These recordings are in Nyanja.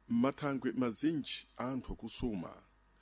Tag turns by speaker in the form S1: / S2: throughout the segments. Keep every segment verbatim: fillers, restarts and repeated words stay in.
S1: mathangwe mazinji anthu akusuma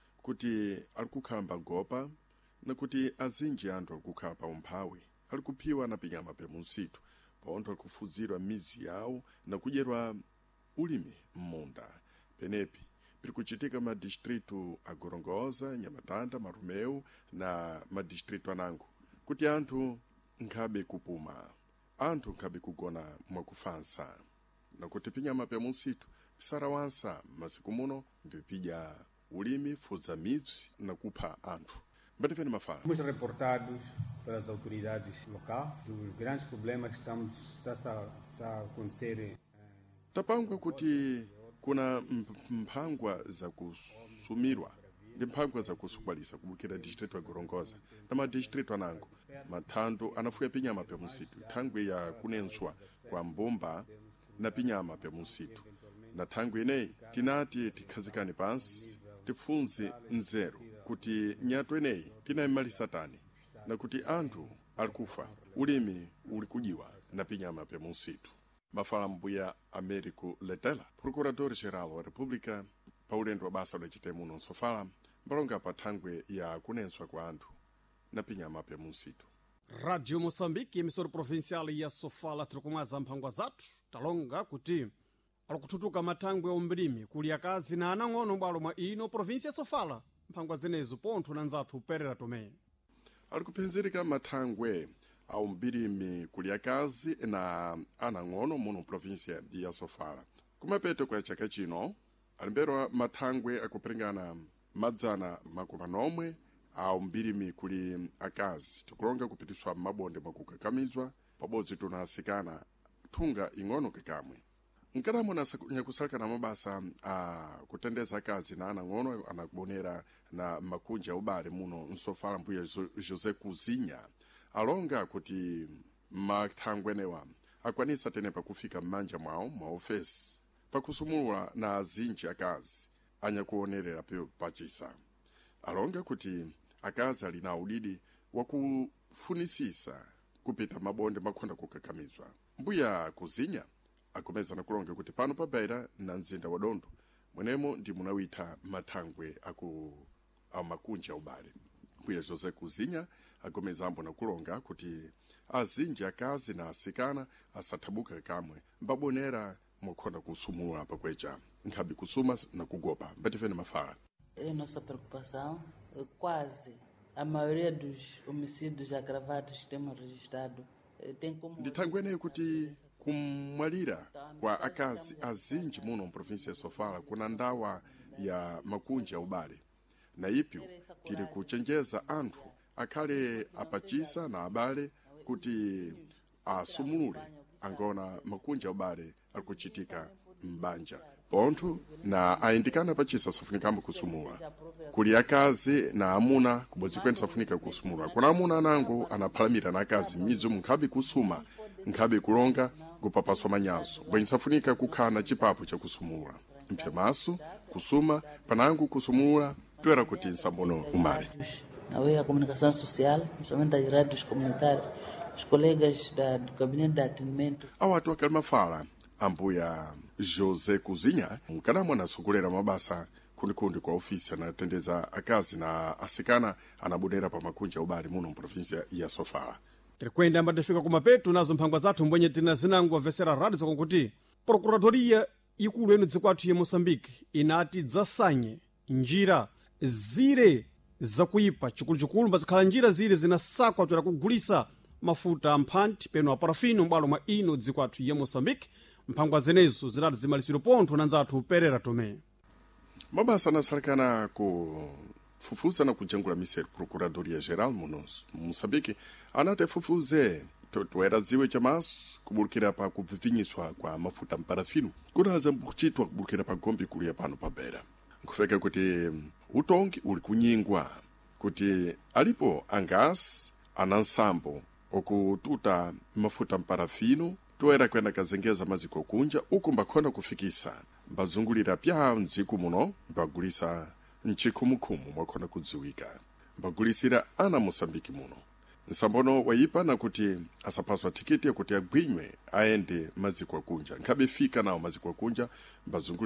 S1: kuti alikukhala mbagopa na kuti azinji anthu alikukhala pa umphawi alikuphiwa na pinyama pe munsitu paontho alikufuzirwa mizi yawo na kudyerwa ulimi m'munda penepi pirikuchitika madistritu a Gorongosa, Nyamatanda, Marumeu na madistritu anango kuti anthu nkhabe kupuma anthu nkhabe kugona mwakufansa na kuti pinyama pe munsitu pisarawansa masiku muno mbipidya ulimi fuza midzi na kupha anthu. Batifeni mafala.
S2: Fomos reportados pelas autoridades locais dos grandes problemas que estamos está a acontecer.
S1: Tapangwa kuti kuna mphangwa za kusumirwa ndi mphangwa za kusukwalisa kubukira distritu ya Gorongosa na madistritu anango mathando anafuya pinyama pe musitu thangwe ya kunenswa kwa mbomba na pinyama pe musitu na thangwe ineyi tinati tikhazikane pansi tifunze nzeru kuti nyato ineyi tinaimalisa tani na kuti anthu alikufa ulimi ulikujiwa na pinyama pe musitu. Mafala mbuya Américo Letela, Procurador-Geral wa República, pa ulendo wa basa lechite muno nsofala, mbalonga pa thangwe ya kunenswa kwa anthu na pinyama pe musitu.
S3: Radio Moçambique, emissora provincial ya Sofala, tirikumwaza mphangwa zathu, talonga kuti alikututuka mathangwe ombirimi kuli akazi na anang'ono bwalo mwa ino provincia ya Sofala, mphangwa zenezo pontho na nzathu uperera tome.
S1: Alikupenzereka mathangwe au mbirimi kuli akazi na anang'ono muno provincia ya Sofala. Kumapeto kwa chaka chino, alimberwa mathangwe akuperingana madzana makumanomwe au mbirimi kuli akazi. Tukulonga kupitiswa mabonde makukakamizwa, pabodzi tunasikana thunga ing'ono kakamwe. Nkadamo nyakusalika mabasa a kutendeza akazi na anang'ono anakubonera na makunja ubale muno nsofala mbuya José Kuzinya. Alonga kuti mathangwenewa akwanisa tenepa kufika mmanja mwawo mwa ofesi pakusumulwa na azinji akazi anyakuonerera pachisa. Alonga kuti akazi alina udidi wakufunisisa kupita mabonde makhonda kukakamizwa. Mbuya Kuzinya akomeza na kulonga kuti pano pabaira na nzinda wa Dondo mwenemo ndi munawitha mathangwe aku au makunja ubale. Mbuya José Kuzinya akomeza ambo na kulonga kuti azinji akazi na asikana asathabuka kamwe mbabonera mokhonda kusumula pakwecha nkhabi kusuma na kugopa. Batifeni mafala.
S4: É nossa preocupação, quase a maioria dos homicídios agravados que temos registrado tem como
S1: ndithangwene kuti kumwalira kwa akazi azinji muno mprovinsia ya Sofala kuna ndawa ya makunja ubale na ipyo tiri kuchenjeza anthu akhale apachisa na abale kuti asumulule angona makunja ubale alikuchitika mbanja pontho na ayindikana pachisa safunikamba kusumula kuli akazi na amuna kubodzi kwene safunika kusumula kuna amuna anango anaphalamira na akazi mizu nkhabi kusuma nkhabi kulonga kupapaswa manyazo bwenye safunika kukhana chipapo cha kusumula mpya maso kusuma panango kusumula tuera kuti nsambono umale.
S4: Na a comunicação social, principalmente as rádios comunitárias, os colegas da, do gabinete de atendimento.
S1: Awatu akalima fala ambuya José Kuzinya mkadamu anasokolera mabasa kunikundi kwa ofisi anatendeza akazi na asikana anabudera pa makunja ubali muno mprovinsia ya Sofala.
S3: Tirikwenda mbadafika kumapetu nazo mphangwa zathu mbwenye tina zinangu vesera radio zakonkuti Procuradoria ikulu eno dzikwathu ya Moçambique inati dzasanye njira zire zakuipa chikuluchikulu mbazikhala njira zire zinasakwa twera kugulisa mafuta amphanti peno aparafino mbalo mwa ino dzikwathu ya Moçambique mphangwa zenezo zirati zimalisiro pontho na nzathu uperera tome.
S1: Mabasa nasalikana ku fufuza na kujangula miseru Procuradoria Geral muno Moçambique anate fufuze tuera ziwe chamasu kubulukira pa kuvivinyiswa kwa mafuta mparafino kunaza kuchitwa kubulukira pa gombi kulia pano pabera kufeka kuti utongi uli kunyingwa kuti alipo angasi anansambo okututa mafuta mparafino tuera kwenda kazengeza maziko kunja uku mbakhonda kufikisa mbazungulira pya mdziku muno mbagulisa nchikumukumu mwakhonda kudziwika mbagulisira ana Moçambique muno nsambono wayipa na kuti asapaswa tikiti ya kuti agwinywe aende maziko kunja nkhabe fika nao maziko kunja mbazungulira